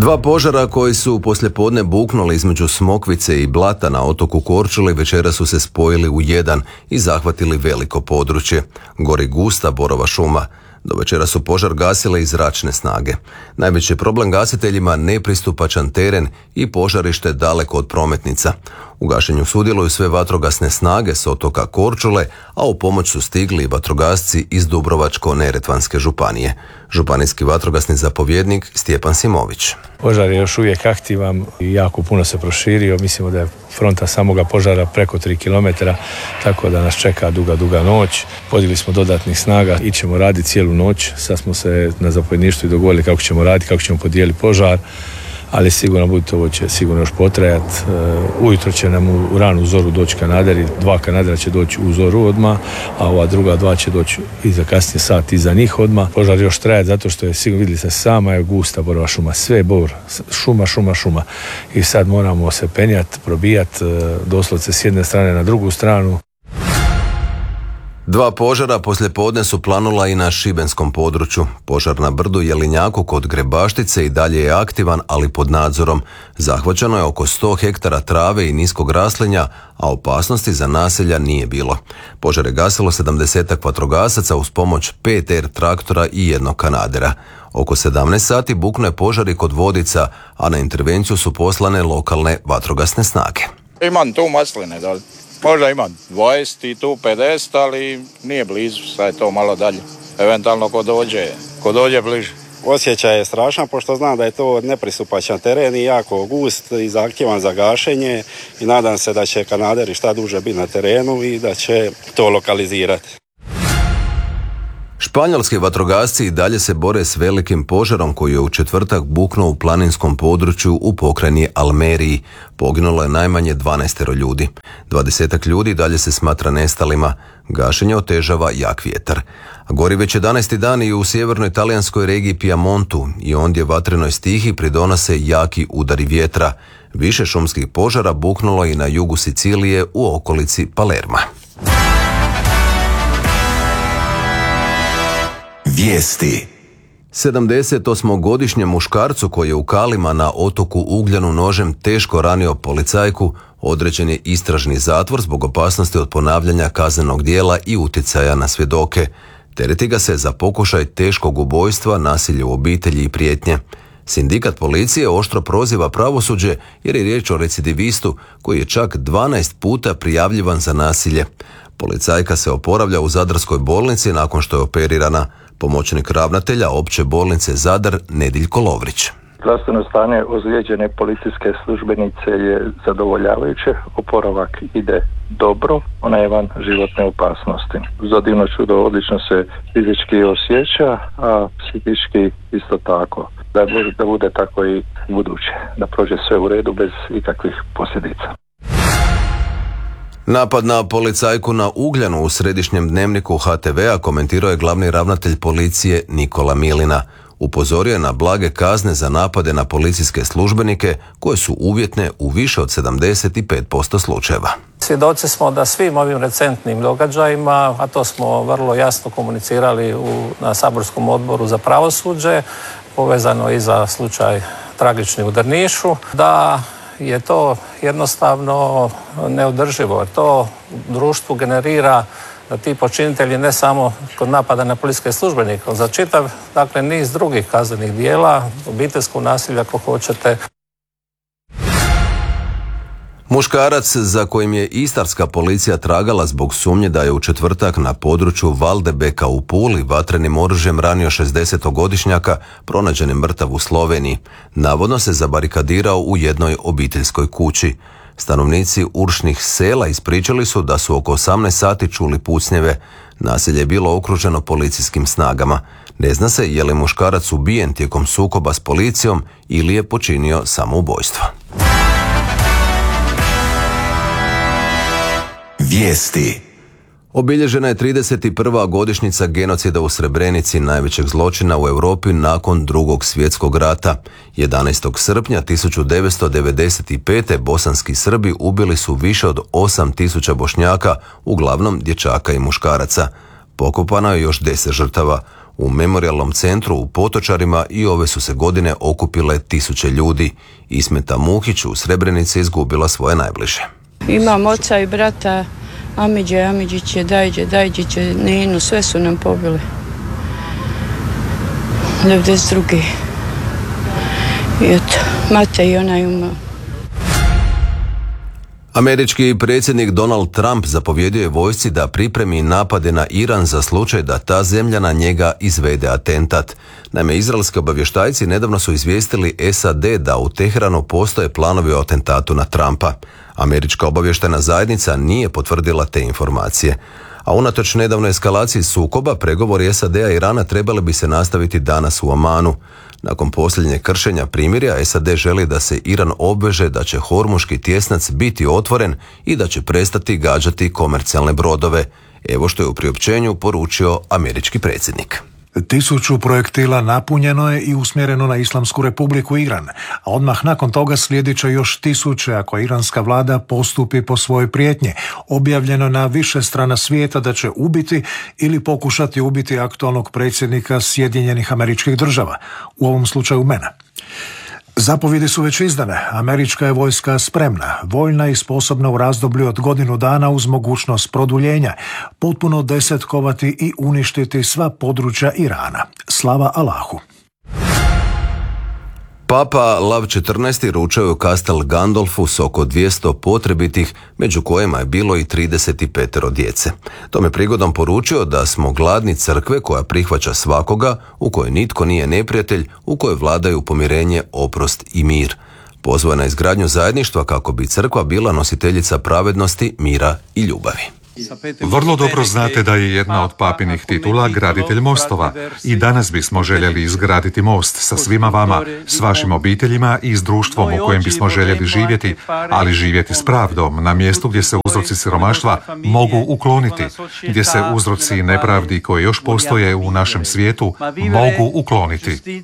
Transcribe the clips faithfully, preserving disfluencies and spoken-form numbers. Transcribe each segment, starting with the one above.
Dva požara koji su poslijepodne buknuli između Smokvice i Blata na otoku Korčuli večera su se spojili u jedan i zahvatili veliko područje. Gori gusta borova šuma. Do večera su požar gasile i zračne snage. Najveći problem gasiteljima nepristupačan teren i požarište daleko od prometnica. U gašenju sudjeluju sve vatrogasne snage s otoka Korčule, a u pomoć su stigli vatrogasci iz Dubrovačko-neretvanske županije. Županijski vatrogasni zapovjednik Stjepan Simović. Požar je još uvijek aktivan i jako puno se proširio. Mislimo da je fronta samoga požara preko tri kilometra, tako da nas čeka duga, duga noć. Podigli smo dodatnih snaga, ićemo raditi cijelu noć. Sad smo se na zapovjedništvu i dogovorili kako ćemo raditi, kako ćemo podijeliti požar, ali sigurno budite, ovo će sigurno još potrajati. Ujutro će nam u ranu zoru doći kanaderi, dva kanadera će doći u zoru odmah, a ova druga dva će doći iza kasnije sat iza njih odmah. Požar još traje zato što je, sigurno vidjeli ste, sama je gusta borova šuma, sve je bor, šuma, šuma, šuma. I sad moramo se penjati, probijati doslovce s jedne strane na drugu stranu. Dva požara poslijepodne su planula i na šibenskom području. Požar na brdu Jelinjaku kod Grebaštice i dalje je aktivan, ali pod nadzorom. Zahvaćeno je oko sto hektara trave i niskog raslinja, a opasnosti za naselja nije bilo. Požar je gasilo sedamdesetak vatrogasaca uz pomoć pet er traktora i jednog kanadera. Oko sedamnaest sati buknuo je požar i kod Vodica, a na intervenciju su poslane lokalne vatrogasne snage. Imam tu masline, da li? Možda imam dvadeset i tu pedeset, ali nije blizu, sad je to malo dalje. Eventualno ko dođe, ko dođe bliže. Osjećaj je strašan, pošto znam da je to nepristupačan teren i jako gust i zahtjevan za gašenje i nadam se da će kanaderi šta duže biti na terenu i da će to lokalizirati. Španjolski vatrogasci i dalje se bore s velikim požarom koji je u četvrtak buknuo u planinskom području u pokrajini Almeriji. Poginulo je najmanje dvanaest ljudi. dvadesetak ljudi dalje se smatra nestalima. Gašenje otežava jak vjetar. Gori već jedanaesti dan i u sjevernoj talijanskoj regiji Pijemontu i ondje vatrenoj stihi pridonose jaki udari vjetra. Više šumskih požara buknulo i na jugu Sicilije u okolici Palerma. Vijesti. sedamdesetosmogodišnjem muškarcu koji je u Kalima na otoku Ugljanu nožem teško ranio policajku određen je istražni zatvor zbog opasnosti od ponavljanja kaznenog djela i utjecaja na svjedoke. Tereti ga se za pokušaj teškog ubojstva, nasilje u obitelji i prijetnje. Sindikat policije oštro proziva pravosuđe jer je riječ o recidivistu koji je čak dvanaest puta prijavljivan za nasilje. Policajka se oporavlja u Zadarskoj bolnici nakon što je operirana. Pomoćnik ravnatelja opće bolnice Zadar Nediljko Lovrić. Zdravstveno stanje ozlijeđene policijske službenice je zadovoljavajuće, oporavak ide dobro, ona je van životne opasnosti. Za divno čudo odlično se fizički osjeća, a psihički isto tako. Da bude, da bude tako i buduće, da prođe sve u redu bez ikakvih posljedica. Napad na policajku na Ugljanu u središnjem dnevniku ha te vea komentirao je glavni ravnatelj policije Nikola Milina. Upozorio je na blage kazne za napade na policijske službenike koje su uvjetne u više od sedamdeset pet posto slučajeva. Svjedoci smo da svim ovim recentnim događajima, a to smo vrlo jasno komunicirali u, na saborskom odboru za pravosuđe, povezano i za slučaj tragični u Drnišu, da je to jednostavno neodrživo, jer to društvu generira da ti počinitelji ne samo kod napada na policijske službenike, za čitav, dakle, niz drugih kaznenih dijela, obiteljskog nasilja ako hoćete. Muškarac za kojim je istarska policija tragala zbog sumnje da je u četvrtak na području Valdebeka u Puli vatrenim oružjem ranio šezdesetogodišnjaka pronađen je mrtav u Sloveniji. Navodno se zabarikadirao u jednoj obiteljskoj kući. Stanovnici Uršnih sela ispričali su da su oko osamnaest sati čuli pucnjeve. Naselje je bilo okruženo policijskim snagama. Ne zna se je li muškarac ubijen tijekom sukoba s policijom ili je počinio samoubojstvo. Vijesti. Obilježena je trideset prva godišnjica genocida u Srebrenici, najvećeg zločina u Europi nakon Drugog svjetskog rata. jedanaestog srpnja tisuću devetsto devedeset pete. bosanski Srbi ubili su više od osam tisuća Bošnjaka, uglavnom dječaka i muškaraca. Pokopano je još deset žrtava. U memorijalnom centru u Potočarima i ove su se godine okupile tisuće ljudi. Ismeta Muhić u Srebrenici izgubila svoje najbliže. Imam oca i brata, Amidže, Amidžiće, Dajđe, Dajđiće, Ninu, sve su nam pobili. devedeset druge. I eto, mate i ona je umao. Američki predsjednik Donald Trump zapovjedio je vojsci da pripremi napade na Iran za slučaj da ta zemlja na njega izvede atentat. Naime, izraelski obavještajci nedavno su izvijestili S A D da u Teheranu postoje planovi o atentatu na Trumpa. Američka obavještajna zajednica nije potvrdila te informacije. A unatoč nedavnoj eskalaciji sukoba, pregovori S A D-a i Irana trebali bi se nastaviti danas u Omanu. Nakon posljednjeg kršenja primirja, S A D želi da se Iran obveže da će Hormuški tjesnac biti otvoren i da će prestati gađati komercijalne brodove. Evo što je u priopćenju poručio američki predsjednik. Tisuću projektila napunjeno je i usmjereno na Islamsku republiku Iran, a odmah nakon toga slijedit će još tisuće ako iranska vlada postupi po svojoj prijetnji. Objavljeno na više strana svijeta da će ubiti ili pokušati ubiti aktualnog predsjednika Sjedinjenih Američkih Država, u ovom slučaju mene. Zapovjedi su već izdane. Američka je vojska spremna, voljna i sposobna u razdoblju od godinu dana uz mogućnost produljenja, potpuno desetkovati i uništiti sva područja Irana. Slava Allahu. Papa Lav četrnaesti ručao je u Castel Gandolfu s oko dvjesto potrebitih, među kojima je bilo i trideset pet djece. Tome prigodom poručio da smo gladni crkve koja prihvaća svakoga, u kojoj nitko nije neprijatelj, u kojoj vladaju pomirenje, oprost i mir. Pozvao je na izgradnju zajedništva kako bi crkva bila nositeljica pravednosti, mira i ljubavi. Vrlo dobro znate da je jedna od papinih titula graditelj mostova i danas bismo željeli izgraditi most sa svima vama, s vašim obiteljima i s društvom u kojem bismo željeli živjeti, ali živjeti s pravdom na mjestu gdje se uzroci siromaštva mogu ukloniti, gdje se uzroci nepravdi koji još postoje u našem svijetu mogu ukloniti.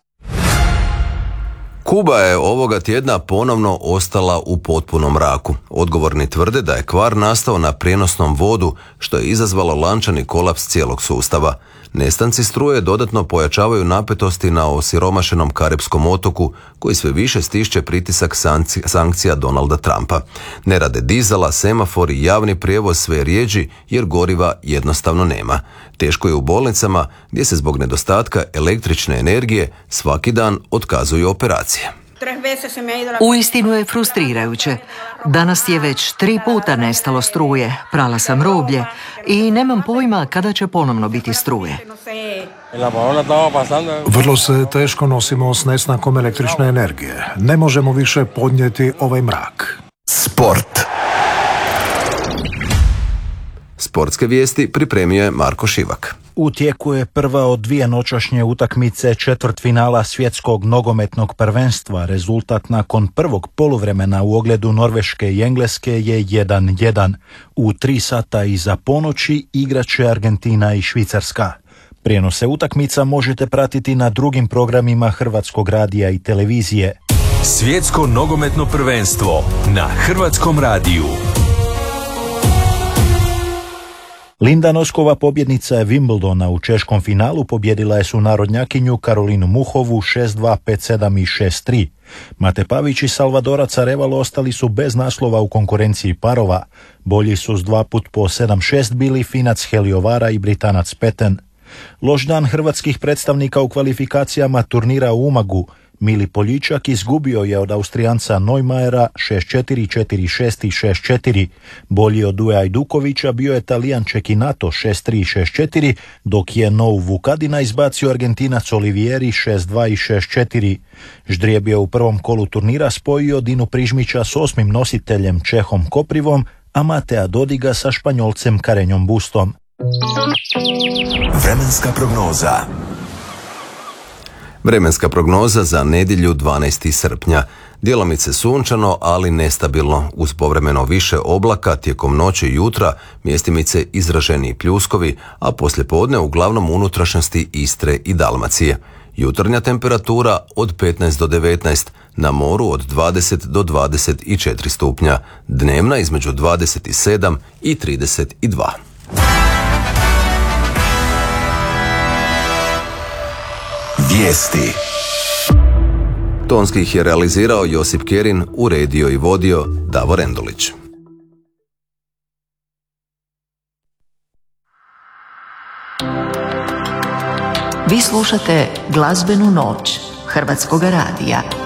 Kuba je ovoga tjedna ponovno ostala u potpunom mraku. Odgovorni tvrde da je kvar nastao na prijenosnom vodu, što je izazvalo lančani kolaps cijelog sustava. Nestanci struje dodatno pojačavaju napetosti na osiromašenom Karipskom otoku, koji sve više stišće pritisak sankcija Donalda Trumpa. Ne rade dizela, semafori i javni prijevoz sve rjeđi jer goriva jednostavno nema. Teško je u bolnicama gdje se zbog nedostatka električne energije svaki dan otkazuju operacije. Uistinu je frustrirajuće. Danas je već tri puta nestalo struje, prala sam rublje i nemam pojma kada će ponovno biti struje. Vrlo se teško nosimo s nestankom električne energije. Ne možemo više podnijeti ovaj mrak. Sport. Sportske vijesti pripremio je Marko Šivak. U tijeku je prva od dvije noćašnje utakmice četvrtfinala svjetskog nogometnog prvenstva. Rezultat nakon prvog poluvremena u ogledu Norveške i Engleske je jedan jedan. U tri sata iza ponoći igraće Argentina i Švicarska. Prijenose utakmica možete pratiti na drugim programima Hrvatskog radija i televizije. Svjetsko nogometno prvenstvo na Hrvatskom radiju. Linda Noskova, pobjednica je Wimbledona, u češkom finalu pobjedila je sunarodnjakinju Karolinu Muhovu šest dva, pet sedam i šest tri. Mate Pavić i Salvadorac Arevalo ostali su bez naslova u konkurenciji parova. Bolji su s dva put po sedam šest bili Finac Heliovara i Britanac Peten. Loš dan hrvatskih predstavnika u kvalifikacijama turnira u Umagu. Mili Poljičak izgubio je od Austrijanca Neumajera šest četiri, četiri šest i šest četiri. Bolji od Duje Ajdukovića bio je Talijan Čekinato šest tri, šest četiri, dok je Nou Vukadina izbacio Argentinac Olivieri šest dva i šest četiri. Ždrijeb je u prvom kolu turnira spojio Dinu Prižmića s osmim nositeljem Čehom Koprivom, a Matea Dodiga sa Španjolcem Karenjom Bustom. Vremenska prognoza. Vremenska prognoza za nedjelju dvanaestog srpnja. Djelomice sunčano, ali nestabilno. Uz povremeno više oblaka, tijekom noći i jutra mjestimice izraženiji pljuskovi, a poslijepodne uglavnom unutrašnjosti Istre i Dalmacije. Jutarnja temperatura od petnaest do devetnaest, na moru od dvadeset do dvadeset četiri stupnja, dnevna između dvadeset sedam i trideset dva. Vijesti. Tonski ih je realizirao Josip Kerin, uredio i vodio Davor Endulić. Vi slušate Glazbenu noć Hrvatskog radija.